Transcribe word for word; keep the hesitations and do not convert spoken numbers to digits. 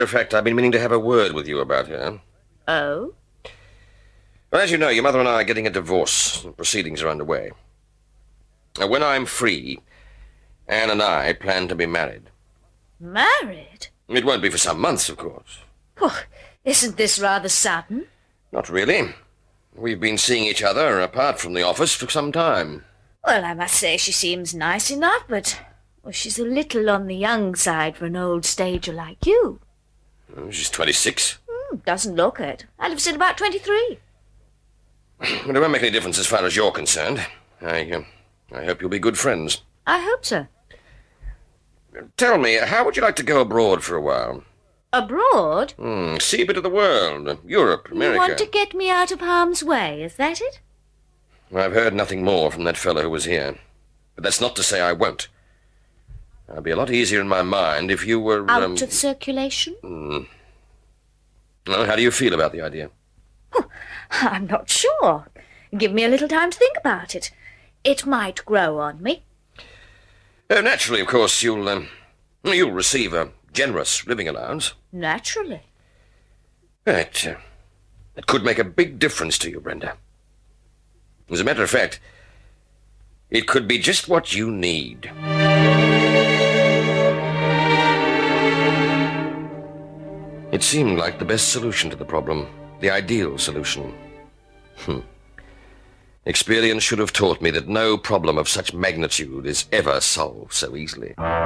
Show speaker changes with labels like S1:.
S1: In fact, I've been meaning to have a word with you about her.
S2: Oh?
S1: Well, as you know, your mother and I are getting a divorce. Proceedings are underway. Now, when I'm free, Anne and I plan to be married.
S2: Married?
S1: It won't be for some months, of course.
S2: Oh, isn't this rather sudden?
S1: Not really. We've been seeing each other apart from the office for some time.
S2: Well, I must say she seems nice enough, but well, she's a little on the young side for an old stager like you.
S1: She's twenty-six.
S2: Mm, doesn't look it. I'd have said about twenty-three.
S1: Well, it won't make any difference as far as you're concerned. I, uh, I hope you'll be good friends.
S2: I hope so.
S1: Tell me, how would you like to go abroad for a while?
S2: Abroad?
S1: Hmm, see a bit of the world. Europe, America.
S2: You want to get me out of harm's way, is that it?
S1: I've heard nothing more from that fellow who was here. But that's not to say I won't. It'd be a lot easier in my mind if you were...
S2: Out
S1: um,
S2: of circulation?
S1: Hmm. Well, how do you feel about the idea?
S2: Oh, I'm not sure. Give me a little time to think about it. It might grow on me.
S1: Oh, naturally, of course, you'll, um, you'll receive a generous living allowance.
S2: Naturally.
S1: It, uh, it could make a big difference to you, Brenda. As a matter of fact, it could be just what you need. It seemed like the best solution to the problem, the ideal solution. Hmm. Experience should have taught me that no problem of such magnitude is ever solved so easily.